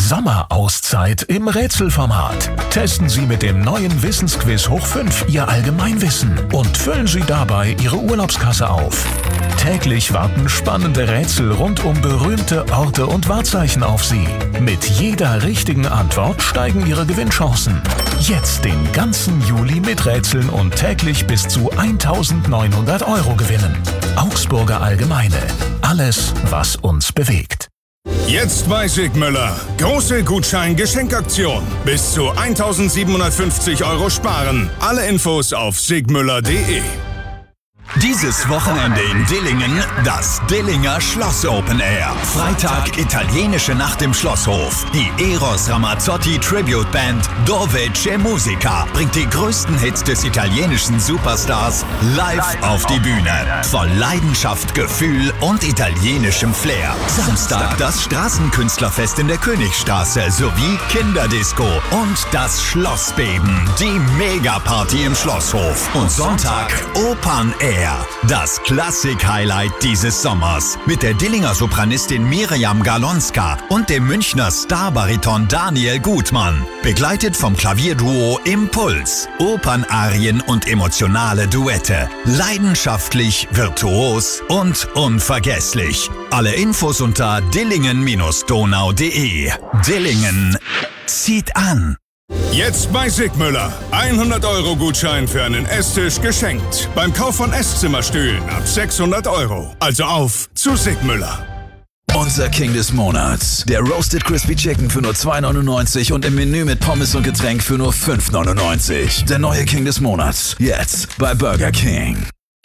Sommerauszeit im Rätselformat. Testen Sie mit dem neuen Wissensquiz hoch 5 Ihr Allgemeinwissen und füllen Sie dabei Ihre Urlaubskasse auf. Täglich warten spannende Rätsel rund um berühmte Orte und Wahrzeichen auf Sie. Mit jeder richtigen Antwort steigen Ihre Gewinnchancen. Jetzt den ganzen Juli miträtseln und täglich bis zu 1.900 € gewinnen. Augsburger Allgemeine. Alles, was uns bewegt. Jetzt bei Sigmüller. Große Gutschein-Geschenkaktion. Bis zu 1.750 € sparen. Alle Infos auf sigmüller.de. Dieses Wochenende in Dillingen das Dillinger Schloss Open Air. Freitag italienische Nacht im Schlosshof. Die Eros Ramazzotti Tribute Band Dove c'è Musica bringt die größten Hits des italienischen Superstars live auf die Bühne. Voll Leidenschaft, Gefühl und italienischem Flair. Samstag das Straßenkünstlerfest in der Königstraße sowie Kinderdisco und das Schlossbeben. Die Megaparty im Schlosshof. Und Sonntag Opern Air. Das Klassik-Highlight dieses Sommers mit der Dillinger Sopranistin Miriam Galonska und dem Münchner Starbariton Daniel Gutmann. Begleitet vom Klavierduo Impuls. Opernarien und emotionale Duette. Leidenschaftlich, virtuos und unvergesslich. Alle Infos unter dillingen-donau.de. Dillingen zieht an. Jetzt bei Sigmüller. 100 € Gutschein für einen Esstisch geschenkt. Beim Kauf von Esszimmerstühlen ab 600 €. Also auf zu Sigmüller. Unser King des Monats. Der Roasted Crispy Chicken für nur 2,99 € und im Menü mit Pommes und Getränk für nur 5,99 €. Der neue King des Monats. Jetzt bei Burger King.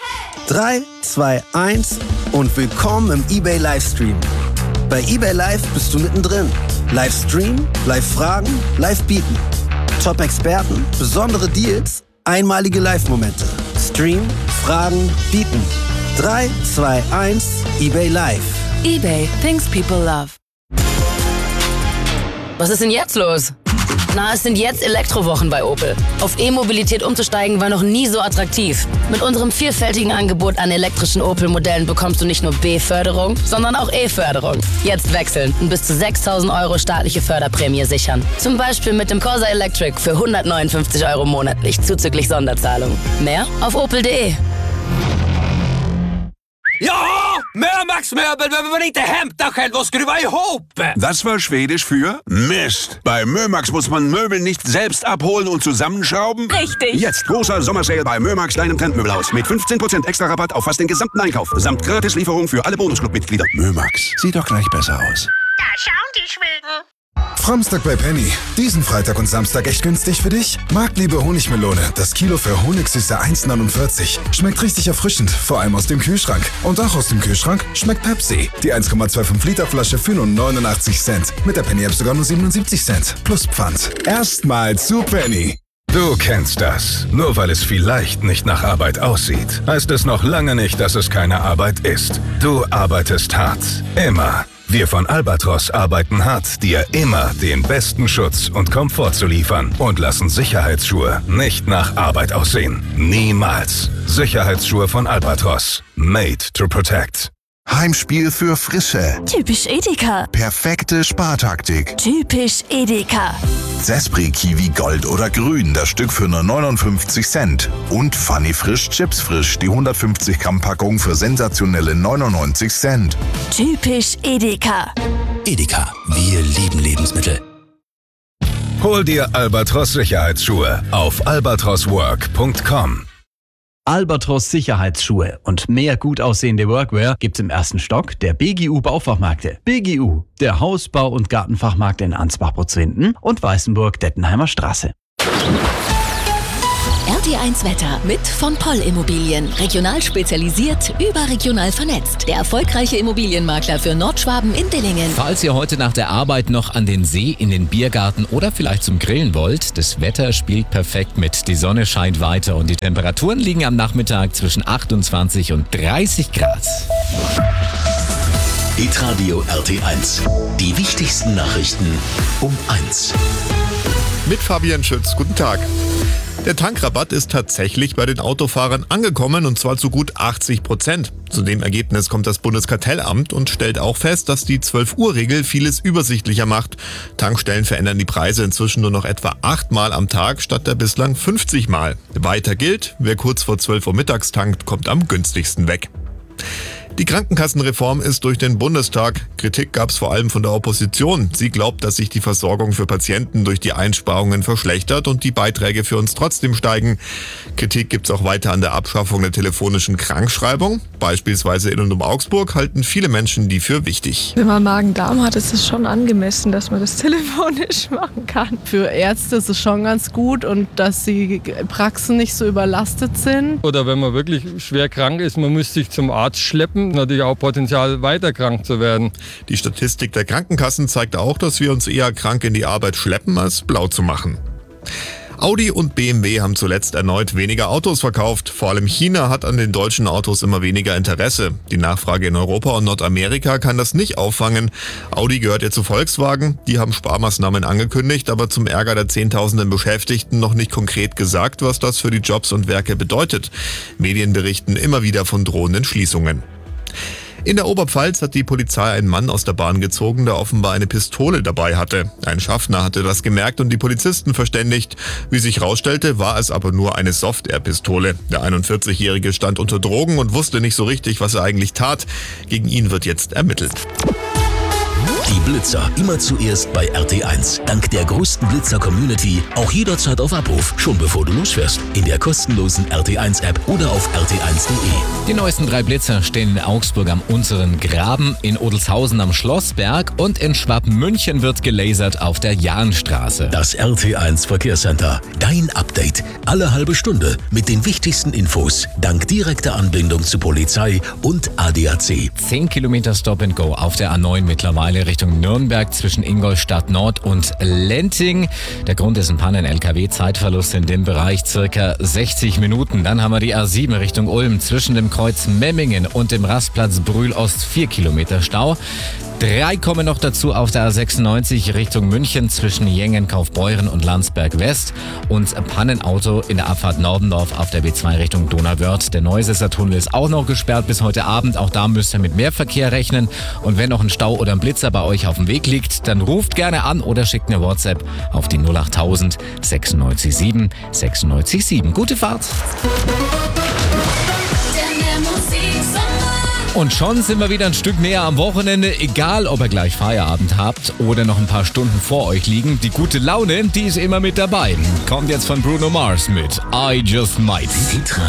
3, 2, 1 und willkommen im eBay Livestream. Bei eBay Live bist du mittendrin. Livestream, Live-Fragen, Live-Bieten. Top-Experten, besondere Deals, einmalige Live-Momente. Stream, Fragen, Bieten. 3, 2, 1, eBay Live. eBay, things people love. Was ist denn jetzt los? Na, es sind jetzt Elektrowochen bei Opel. Auf E-Mobilität umzusteigen war noch nie so attraktiv. Mit unserem vielfältigen Angebot an elektrischen Opel-Modellen bekommst du nicht nur B-Förderung, sondern auch E-Förderung. Jetzt wechseln und bis zu 6.000 € staatliche Förderprämie sichern. Zum Beispiel mit dem Corsa Electric für 159 € monatlich zuzüglich Sonderzahlung. Mehr auf opel.de. Ja, Mömax-Möbel, wenn man inte hämta själv och skruva ihop. Das war Schwedisch für Mist. Bei Mömax muss man Möbel nicht selbst abholen und zusammenschrauben. Richtig. Jetzt großer Sommersale bei Mömax, deinem Trendmöbelhaus. Mit 15% extra Rabatt auf fast den gesamten Einkauf. Samt Gratislieferung für alle Bonusclub-Mitglieder. Mömax, sieht doch gleich besser aus. Da schauen die Schweden. Framstag bei Penny. Diesen Freitag und Samstag echt günstig für dich? Marktliebe Honigmelone. Das Kilo für Honigsüße 1,49. Schmeckt richtig erfrischend, vor allem aus dem Kühlschrank. Und auch aus dem Kühlschrank schmeckt Pepsi. Die 1,25 Liter Flasche für nur 89 Cent. Mit der Penny-App sogar nur 77 Cent. Plus Pfand. Erstmal zu Penny. Du kennst das. Nur weil es vielleicht nicht nach Arbeit aussieht, heißt es noch lange nicht, dass es keine Arbeit ist. Du arbeitest hart. Immer. Wir von Albatros arbeiten hart, dir immer den besten Schutz und Komfort zu liefern und lassen Sicherheitsschuhe nicht nach Arbeit aussehen. Niemals. Sicherheitsschuhe von Albatros. Made to protect. Heimspiel für Frische. Typisch Edeka. Perfekte Spartaktik. Typisch Edeka. Zespri Kiwi Gold oder Grün, das Stück für nur 59 Cent. Und Funny Frisch Chips Frisch, die 150 Gramm Packung für sensationelle 99 Cent. Typisch Edeka. Edeka, wir lieben Lebensmittel. Hol dir Albatros Sicherheitsschuhe auf albatroswork.com. Albatros Sicherheitsschuhe und mehr gut aussehende Workwear gibt's im ersten Stock der BGU Baufachmärkte. BGU, der Haus-, Bau- und Gartenfachmarkt in Ansbach-Brutzwinden und Weißenburg-Dettenheimer Straße. RT1 Wetter mit von Poll Immobilien. Regional spezialisiert, überregional vernetzt. Der erfolgreiche Immobilienmakler für Nordschwaben in Dillingen. Falls ihr heute nach der Arbeit noch an den See, in den Biergarten oder vielleicht zum Grillen wollt, das Wetter spielt perfekt mit. Die Sonne scheint weiter und die Temperaturen liegen am Nachmittag zwischen 28 und 30 Grad. Hitradio RT1. Die wichtigsten Nachrichten um 1. Mit Fabian Schütz. Guten Tag. Der Tankrabatt ist tatsächlich bei den Autofahrern angekommen und zwar zu gut 80%. Zu dem Ergebnis kommt das Bundeskartellamt und stellt auch fest, dass die 12-Uhr-Regel vieles übersichtlicher macht. Tankstellen verändern die Preise inzwischen nur noch etwa 8-mal am Tag statt der bislang 50-mal. Weiter gilt, wer kurz vor 12 Uhr mittags tankt, kommt am günstigsten weg. Die Krankenkassenreform ist durch den Bundestag. Kritik gab es vor allem von der Opposition. Sie glaubt, dass sich die Versorgung für Patienten durch die Einsparungen verschlechtert und die Beiträge für uns trotzdem steigen. Kritik gibt es auch weiter an der Abschaffung der telefonischen Krankschreibung. Beispielsweise in und um Augsburg halten viele Menschen die für wichtig. Wenn man Magen-Darm hat, ist es schon angemessen, dass man das telefonisch machen kann. Für Ärzte ist es schon ganz gut und dass die Praxen nicht so überlastet sind. Oder wenn man wirklich schwer krank ist, man muss sich zum Arzt schleppen. Natürlich auch Potenzial, weiter krank zu werden. Die Statistik der Krankenkassen zeigt auch, dass wir uns eher krank in die Arbeit schleppen, als blau zu machen. Audi und BMW haben zuletzt erneut weniger Autos verkauft. Vor allem China hat an den deutschen Autos immer weniger Interesse. Die Nachfrage in Europa und Nordamerika kann das nicht auffangen. Audi gehört ja zu Volkswagen. Die haben Sparmaßnahmen angekündigt, aber zum Ärger der Zehntausenden Beschäftigten noch nicht konkret gesagt, was das für die Jobs und Werke bedeutet. Medien berichten immer wieder von drohenden Schließungen. In der Oberpfalz hat die Polizei einen Mann aus der Bahn gezogen, der offenbar eine Pistole dabei hatte. Ein Schaffner hatte das gemerkt und die Polizisten verständigt. Wie sich herausstellte, war es aber nur eine Soft-Air-Pistole. Der 41-Jährige stand unter Drogen und wusste nicht so richtig, was er eigentlich tat. Gegen ihn wird jetzt ermittelt. Die Blitzer immer zuerst bei RT1. Dank der größten Blitzer-Community auch jederzeit auf Abruf, schon bevor du losfährst. In der kostenlosen RT1-App oder auf rt1.de. Die neuesten 3 Blitzer stehen in Augsburg am unteren Graben, in Odelshausen am Schlossberg und in Schwabmünchen wird gelasert auf der Jahnstraße. Das RT1 Verkehrscenter. Dein Update. Alle halbe Stunde mit den wichtigsten Infos. Dank direkter Anbindung zu Polizei und ADAC. 10 Kilometer Stop and Go auf der A9 mittlerweile Richtung Nürnberg zwischen Ingolstadt Nord und Lenting. Der Grund ist ein Pannen-LKW. Zeitverlust in dem Bereich circa 60 Minuten. Dann haben wir die A7 Richtung Ulm zwischen dem Kreuz Memmingen und dem Rastplatz Brühl-Ost 4 Kilometer Stau. 3 kommen noch dazu auf der A96 Richtung München zwischen Jengen, Kaufbeuren und Landsberg West und Pannenauto in der Abfahrt Nordendorf auf der B2 Richtung Donauwörth. Der Neusesser Tunnel ist auch noch gesperrt bis heute Abend. Auch da müsst ihr mit mehr Verkehr rechnen. Und wenn noch ein Stau oder ein Blitzer bei euch auf dem Weg liegt, dann ruft gerne an oder schickt eine WhatsApp auf die 08000 96 7 96 7. Gute Fahrt! Und schon sind wir wieder ein Stück näher am Wochenende. Egal, ob ihr gleich Feierabend habt oder noch ein paar Stunden vor euch liegen. Die gute Laune, die ist immer mit dabei. Kommt jetzt von Bruno Mars mit I Just Might.